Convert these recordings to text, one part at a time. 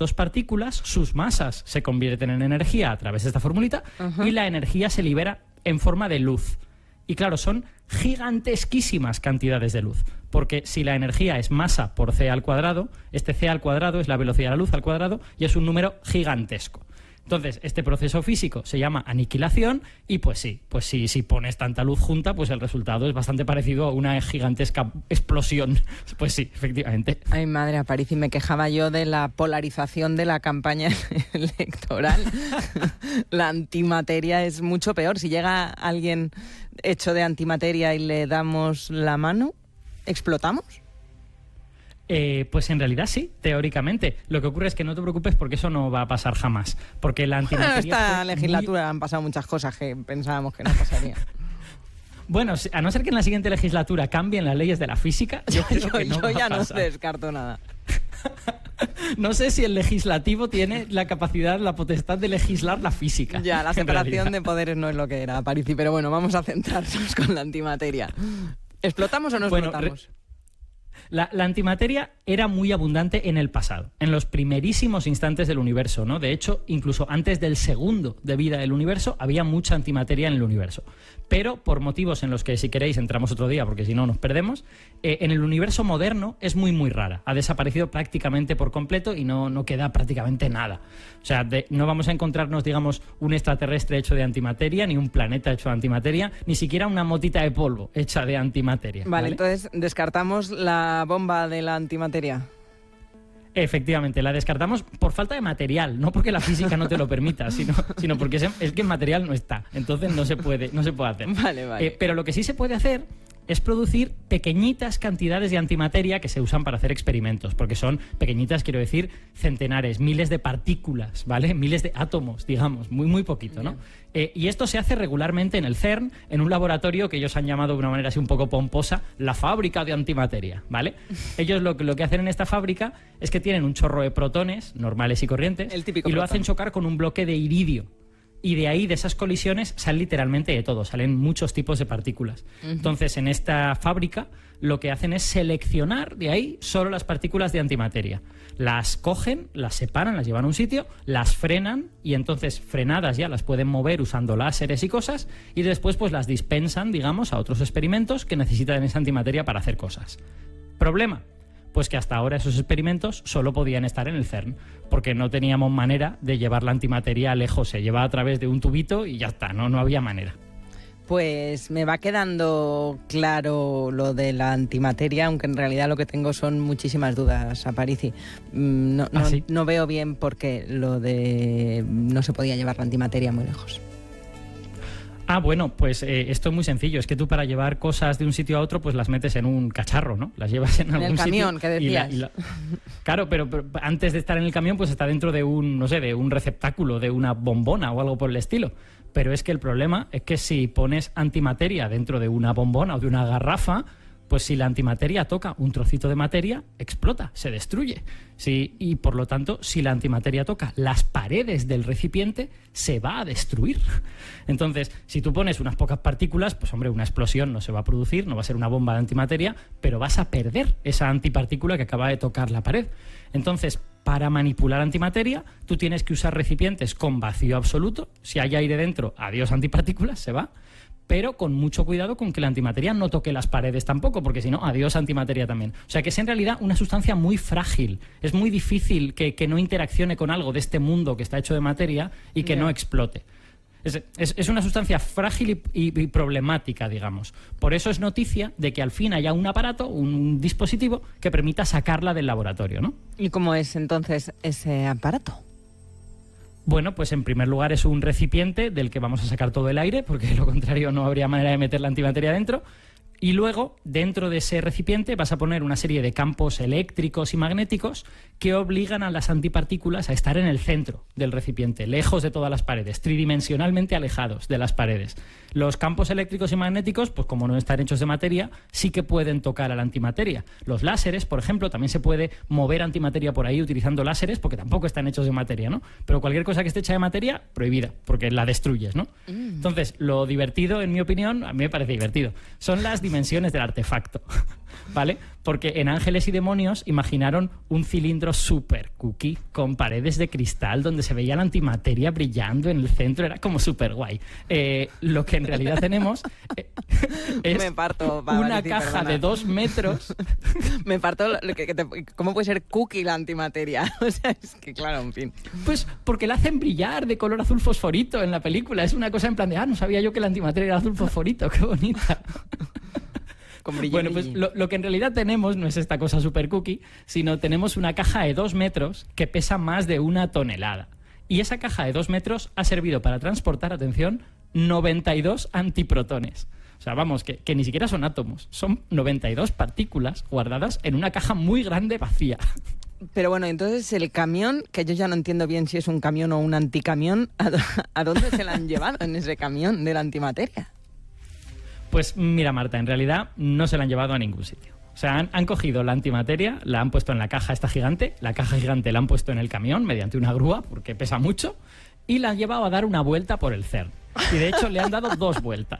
dos partículas, sus masas se convierten en energía a través de esta formulita y la energía se libera en forma de luz. Y claro, son gigantesquísimas cantidades de luz, porque si la energía es masa por c al cuadrado, este c al cuadrado es la velocidad de la luz al cuadrado y es un número gigantesco. Entonces, este proceso físico se llama aniquilación y pues si pones tanta luz junta, pues el resultado es bastante parecido a una gigantesca explosión. Pues sí, efectivamente. Ay, madre, Aparici, me quejaba yo de la polarización de la campaña electoral. La antimateria es mucho peor. Si llega alguien hecho de antimateria y le damos la mano, ¿explotamos? Pues en realidad sí, teóricamente. Lo que ocurre es que no te preocupes porque eso no va a pasar jamás. Porque la antimateria... Esta legislatura han pasado muchas cosas que pensábamos que no pasarían. Bueno, a no ser que en la siguiente legislatura cambien las leyes de la física, yo creo que no va a ya no pasar. descarto nada. No sé si el legislativo tiene la capacidad, la potestad de legislar la física. Ya, la separación de poderes no es lo que era, Aparici, pero bueno, vamos a centrarnos con la antimateria. ¿Explotamos o no explotamos? La antimateria era muy abundante en el pasado, en los primerísimos instantes del universo, ¿no? De hecho, incluso antes del segundo de vida del universo, había mucha antimateria en el universo. Pero por motivos en los que, si queréis, entramos otro día, porque si no nos perdemos, en el universo moderno es muy, muy rara. Ha desaparecido prácticamente por completo y no queda prácticamente nada. O sea, no vamos a encontrarnos, digamos, un extraterrestre hecho de antimateria, ni un planeta hecho de antimateria, ni siquiera una motita de polvo hecha de antimateria. Vale, entonces descartamos la bomba de la antimateria. Efectivamente, la descartamos por falta de material, no porque la física no te lo permita, sino porque es que el material no está, entonces no se puede hacer. Vale. Pero lo que sí se puede hacer es producir pequeñitas cantidades de antimateria que se usan para hacer experimentos, porque son pequeñitas, quiero decir, centenares, miles de partículas, ¿vale? Miles de átomos, digamos, muy, muy poquito, ¿no? Y esto se hace regularmente en el CERN, en un laboratorio que ellos han llamado de una manera así un poco pomposa, la fábrica de antimateria, ¿vale? Ellos lo que hacen en esta fábrica es que tienen un chorro de protones normales y corrientes y lo hacen chocar con un bloque de iridio. Y de ahí, de esas colisiones, salen literalmente de todo, salen muchos tipos de partículas. Entonces, en esta fábrica, lo que hacen es seleccionar de ahí solo las partículas de antimateria. Las cogen, las separan, las llevan a un sitio, las frenan y entonces, frenadas ya, las pueden mover usando láseres y cosas y después pues las dispensan, digamos, a otros experimentos que necesitan esa antimateria para hacer cosas. ¿Problema? Pues que hasta ahora esos experimentos solo podían estar en el CERN, porque no teníamos manera de llevar la antimateria lejos. Se llevaba a través de un tubito y ya está, no había manera. Pues me va quedando claro lo de la antimateria, aunque en realidad lo que tengo son muchísimas dudas, Aparici. No veo bien por qué lo de no se podía llevar la antimateria muy lejos. Bueno, pues esto es muy sencillo. Es que tú para llevar cosas de un sitio a otro, pues las metes en un cacharro, ¿no? Las llevas en algún sitio. En el camión, que decías. Claro, pero antes de estar en el camión, pues está dentro de un, no sé, de un receptáculo, de una bombona o algo por el estilo. Pero es que el problema es que si pones antimateria dentro de una bombona o de una garrafa, pues si la antimateria toca un trocito de materia, explota, se destruye. Sí, y por lo tanto, si la antimateria toca las paredes del recipiente, se va a destruir. Entonces, si tú pones unas pocas partículas, pues hombre, una explosión no se va a producir, no va a ser una bomba de antimateria, pero vas a perder esa antipartícula que acaba de tocar la pared. Entonces, para manipular antimateria, tú tienes que usar recipientes con vacío absoluto. Si hay aire dentro, adiós antipartículas, se va. Pero con mucho cuidado con que la antimateria no toque las paredes tampoco, porque si no, adiós antimateria también. O sea que es en realidad una sustancia muy frágil. Es muy difícil que no interaccione con algo de este mundo que está hecho de materia y que no explote. Es una sustancia frágil y problemática, digamos. Por eso es noticia de que al fin haya un aparato, un dispositivo que permita sacarla del laboratorio, ¿no? ¿Y cómo es entonces ese aparato? Bueno, pues en primer lugar es un recipiente del que vamos a sacar todo el aire, porque de lo contrario no habría manera de meter la antimateria dentro. Y luego, dentro de ese recipiente, vas a poner una serie de campos eléctricos y magnéticos que obligan a las antipartículas a estar en el centro del recipiente, lejos de todas las paredes, tridimensionalmente alejados de las paredes. Los campos eléctricos y magnéticos, pues como no están hechos de materia, sí que pueden tocar a la antimateria. Los láseres, por ejemplo, también se puede mover antimateria por ahí utilizando láseres, porque tampoco están hechos de materia, ¿no? Pero cualquier cosa que esté hecha de materia, prohibida, porque la destruyes, ¿no? Entonces, lo divertido, en mi opinión, a mí me parece divertido, son las dimensiones del artefacto, ¿vale? Porque en Ángeles y Demonios imaginaron un cilindro súper cookie con paredes de cristal donde se veía la antimateria brillando en el centro, era como súper guay. Lo que en realidad tenemos es una caja de 2 metros. Me parto, ¿cómo puede ser cookie la antimateria? O sea, es que claro, en fin. Pues porque la hacen brillar de color azul fosforito en la película, es una cosa en plan de, no sabía yo que la antimateria era azul fosforito, qué bonita. Con brillo, bueno, pues lo que en realidad tenemos no es esta cosa super cookie, sino tenemos una caja de 2 metros que pesa más de 1 tonelada. Y esa caja de 2 metros ha servido para transportar, atención, 92 antiprotones. O sea, vamos, que ni siquiera son átomos, son 92 partículas guardadas en una caja muy grande vacía. Pero bueno, entonces el camión, que yo ya no entiendo bien si es un camión o un anticamión, ¿a dónde se la han llevado en ese camión de la antimateria? Pues mira, Marta, en realidad no se la han llevado a ningún sitio. O sea, han cogido la antimateria, la han puesto en la caja esta gigante, la caja gigante la han puesto en el camión mediante una grúa, porque pesa mucho, y la han llevado a dar una vuelta por el CERN. Y de hecho le han dado 2 vueltas.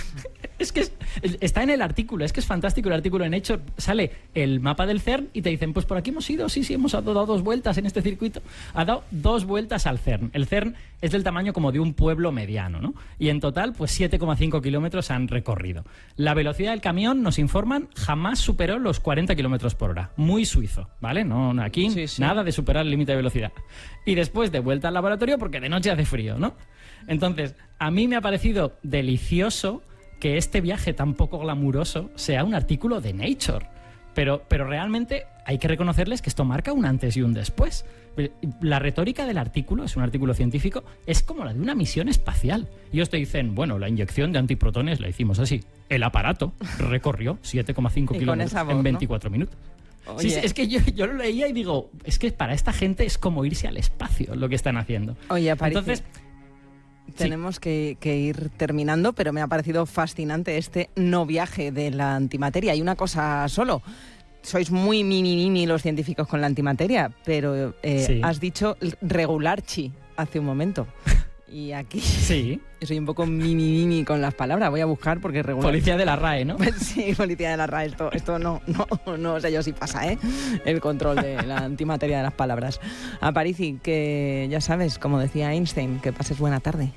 Es que está en el artículo, es que es fantástico el artículo en Nature. Sale el mapa del CERN y te dicen, pues por aquí hemos ido, sí, hemos dado 2 vueltas en este circuito. Ha dado 2 vueltas al CERN. El CERN es del tamaño como de un pueblo mediano, ¿no? Y en total, pues 7,5 kilómetros han recorrido. La velocidad del camión, nos informan, jamás superó los 40 kilómetros por hora. Muy suizo, ¿vale? No, aquí nada de superar el límite de velocidad. Y después de vuelta al laboratorio, porque de noche hace frío, ¿no? Entonces, a mí me ha parecido delicioso que este viaje tan poco glamuroso sea un artículo de Nature. Pero realmente hay que reconocerles que esto marca un antes y un después. La retórica del artículo, es un artículo científico, es como la de una misión espacial. Y ellos te dicen, bueno, la inyección de antiprotones la hicimos así. El aparato recorrió 7,5 kilómetros en 24 minutos. Sí, es que yo lo leía y digo, es que para esta gente es como irse al espacio lo que están haciendo. Oye, entonces... Tenemos que ir terminando, pero me ha parecido fascinante este no viaje de la antimateria. Y una cosa solo, sois muy mini los científicos con la antimateria, pero has dicho regularchi hace un momento. Y aquí sí. Soy un poco mini con las palabras. Voy a buscar porque regular... Policía de la RAE, ¿no? Sí, policía de la RAE. Esto no sé yo si pasa, el control de la antimateria de las palabras. Aparici, que ya sabes, como decía Einstein, que pases buena tarde.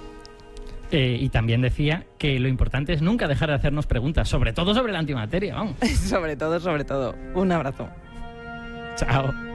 Y también decía que lo importante es nunca dejar de hacernos preguntas, sobre todo sobre la antimateria, vamos. sobre todo. Un abrazo. Chao.